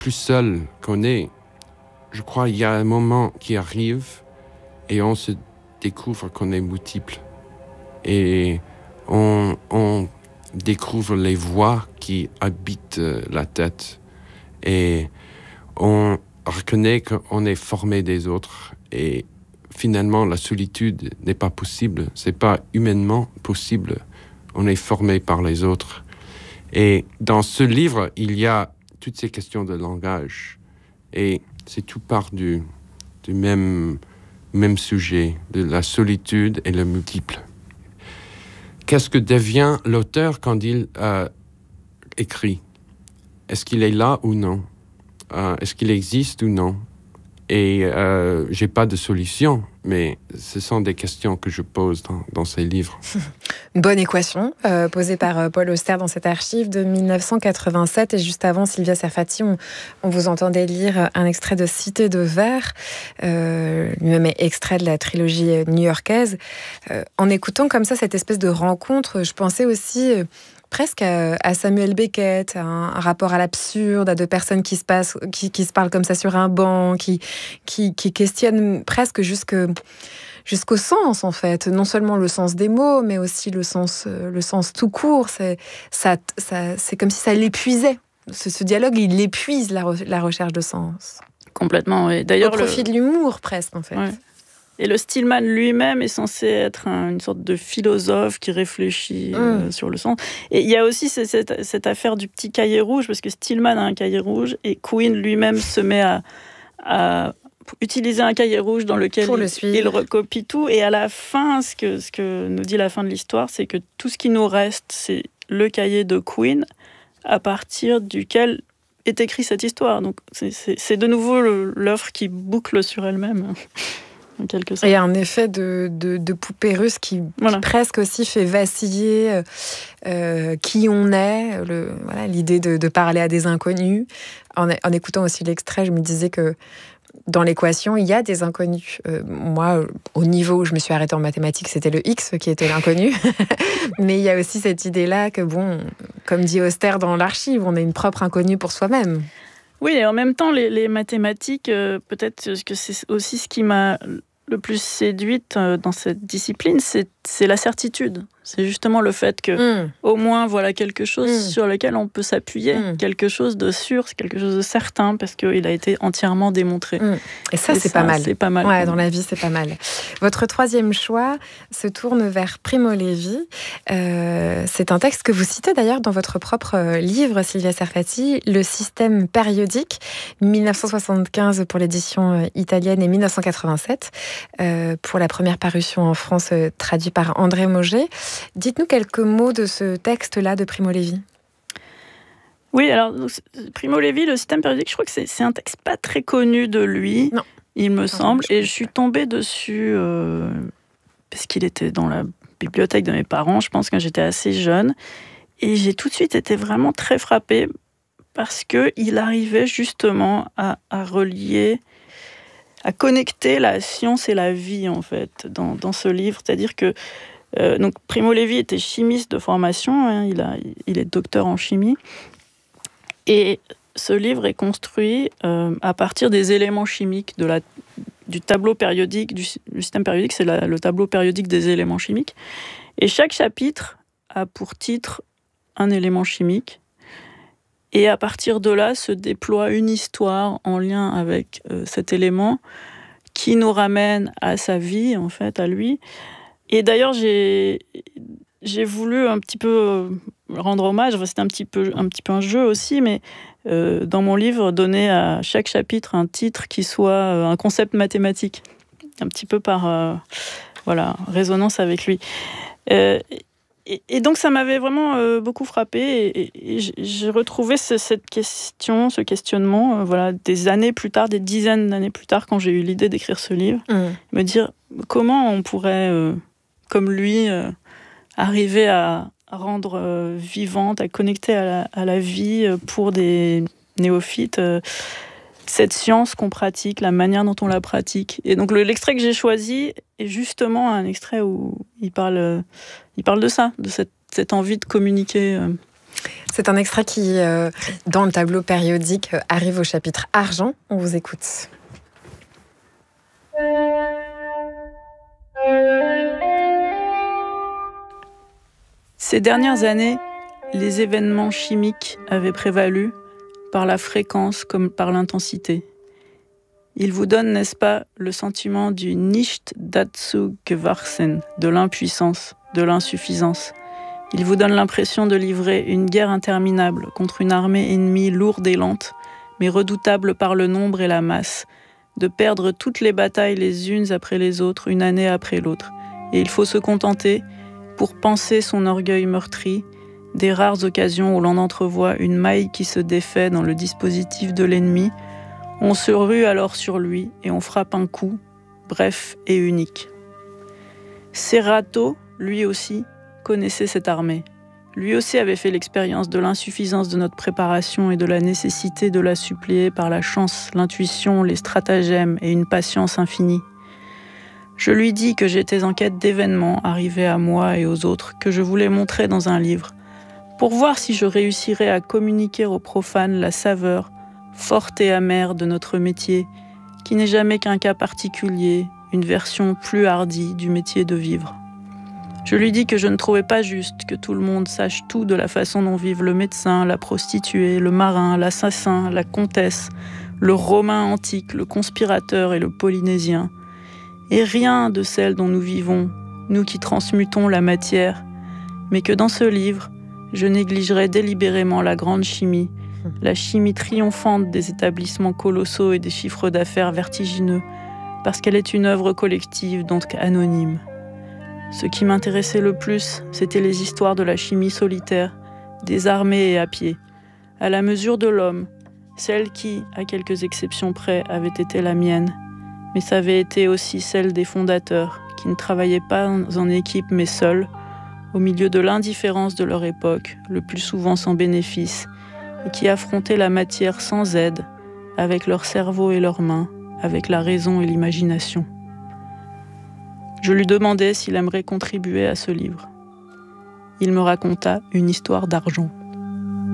plus seul qu'on est, je crois qu'il y a un moment qui arrive et on se découvre qu'on est multiple. Et on découvre les voix qui habitent la tête. Et on reconnaît qu'on est formé des autres. Et finalement, la solitude n'est pas possible. C'est pas humainement possible. On est formé par les autres. Et dans ce livre, il y a toutes ces questions de langage. Et c'est tout part du même sujet, de la solitude et le multiple. Qu'est-ce que devient l'auteur quand il écrit? Est-ce qu'il est là ou non? Est-ce qu'il existe ou non? Et j'ai pas de solution, mais ce sont des questions que je pose dans ces livres. Une bonne équation posée par Paul Auster dans cette archive de 1987. Et juste avant, Sylvia Serfati, on vous entendait lire un extrait de Cité de verre, lui-même extrait de la trilogie new-yorkaise. En écoutant comme ça cette espèce de rencontre, je pensais aussi presque à Samuel Beckett, à un rapport à l'absurde, à deux personnes qui se parlent comme ça sur un banc, qui questionnent presque jusqu'au sens, en fait. Non seulement le sens des mots, mais aussi le sens tout court. C'est comme si ça l'épuisait. Ce dialogue, il épuise la recherche de sens. Complètement, oui. D'ailleurs, au profit de l'humour, presque, en fait. Ouais. Et le Stillman lui-même est censé être une sorte de philosophe qui réfléchit sur le sens. Et il y a aussi cette affaire du petit cahier rouge, parce que Stillman a un cahier rouge et Quinn lui-même se met à utiliser un cahier rouge dans lequel il recopie tout. Et à la fin, ce que nous dit la fin de l'histoire, c'est que tout ce qui nous reste, c'est le cahier de Quinn, à partir duquel est écrite cette histoire. Donc c'est de nouveau l'œuvre qui boucle sur elle-même. Il y a un effet de poupée russe qui presque aussi fait vaciller qui on est, l'idée de parler à des inconnus. En écoutant aussi l'extrait, je me disais que dans l'équation, il y a des inconnus. Moi, au niveau où je me suis arrêtée en mathématiques, c'était le X qui était l'inconnu. Mais il y a aussi cette idée-là que, comme dit Auster dans l'archive, on a une propre inconnue pour soi-même. Oui, et en même temps, les mathématiques, peut-être que c'est aussi ce qui m'a le plus séduite dans cette discipline, c'est la certitude. C'est justement le fait que, au moins, voilà quelque chose sur lequel on peut s'appuyer, quelque chose de sûr, c'est quelque chose de certain, parce qu'il a été entièrement démontré. Et ça, c'est pas mal. C'est pas mal. Ouais, dans la vie, c'est pas mal. Votre troisième choix se tourne vers Primo Levi. C'est un texte que vous citez d'ailleurs dans votre propre livre, Sylvia Serfati, Le système périodique, 1975 pour l'édition italienne et 1987 pour la première parution en France, traduit par André Mauger. Dites-nous quelques mots de ce texte-là de Primo Levi. Oui, alors Primo Levi, le système périodique, je crois que c'est un texte pas très connu de lui, non, il me semble, et je suis tombée dessus parce qu'il était dans la bibliothèque de mes parents, je pense, quand j'étais assez jeune, et j'ai tout de suite été vraiment très frappée parce qu'il arrivait justement à relier, à connecter la science et la vie, en fait, dans ce livre. C'est-à-dire que donc Primo Levi était chimiste de formation, hein, il est docteur en chimie, et ce livre est construit à partir des éléments chimiques du tableau périodique, du système périodique, c'est le tableau périodique des éléments chimiques. Et chaque chapitre a pour titre un élément chimique. Et à partir de là, se déploie une histoire en lien avec cet élément qui nous ramène à sa vie, en fait, à lui. Et d'ailleurs, j'ai voulu un petit peu rendre hommage, c'était un petit peu un jeu aussi, mais dans mon livre, donner à chaque chapitre un titre qui soit un concept mathématique, un petit peu par résonance avec lui. Et donc ça m'avait vraiment beaucoup frappée, et j'ai retrouvé cette question, ce questionnement, des années plus tard, des dizaines d'années plus tard, quand j'ai eu l'idée d'écrire ce livre, me dire comment on pourrait, comme lui, arriver à rendre vivante, à connecter à la vie pour des néophytes, cette science qu'on pratique, la manière dont on la pratique. Et donc l'extrait que j'ai choisi est justement un extrait où il parle de ça, de cette envie de communiquer. C'est un extrait qui, dans le tableau périodique, arrive au chapitre Argent. On vous écoute. Ces dernières années, les événements chimiques avaient prévalu par la fréquence comme par l'intensité. Ils vous donnent, n'est-ce pas, le sentiment du nicht dazu gewachsen, de l'impuissance, de l'insuffisance. Ils vous donnent l'impression de livrer une guerre interminable contre une armée ennemie lourde et lente, mais redoutable par le nombre et la masse, de perdre toutes les batailles les unes après les autres, une année après l'autre. Et il faut se contenter, pour panser son orgueil meurtri, des rares occasions où l'on entrevoit une maille qui se défait dans le dispositif de l'ennemi. On se rue alors sur lui et on frappe un coup, bref et unique. Serrato, lui aussi, connaissait cette armée. Lui aussi avait fait l'expérience de l'insuffisance de notre préparation et de la nécessité de la suppléer par la chance, l'intuition, les stratagèmes et une patience infinie. Je lui dis que j'étais en quête d'événements arrivés à moi et aux autres, que je voulais montrer dans un livre, pour voir si je réussirais à communiquer aux profanes la saveur, forte et amère de notre métier, qui n'est jamais qu'un cas particulier, une version plus hardie du métier de vivre. Je lui dis que je ne trouvais pas juste que tout le monde sache tout de la façon dont vivent le médecin, la prostituée, le marin, l'assassin, la comtesse, le romain antique, le conspirateur et le polynésien, et rien de celle dont nous vivons, nous qui transmutons la matière, mais que dans ce livre, je négligerais délibérément la grande chimie, la chimie triomphante des établissements colossaux et des chiffres d'affaires vertigineux, parce qu'elle est une œuvre collective, donc anonyme. Ce qui m'intéressait le plus, c'était les histoires de la chimie solitaire, des armées et à pied, à la mesure de l'homme, celle qui, à quelques exceptions près, avait été la mienne, mais ça avait été aussi celle des fondateurs, qui ne travaillaient pas en équipe mais seuls, au milieu de l'indifférence de leur époque, le plus souvent sans bénéfice, et qui affrontaient la matière sans aide, avec leur cerveau et leurs mains, avec la raison et l'imagination. Je lui demandai s'il aimerait contribuer à ce livre. Il me raconta une histoire d'argent.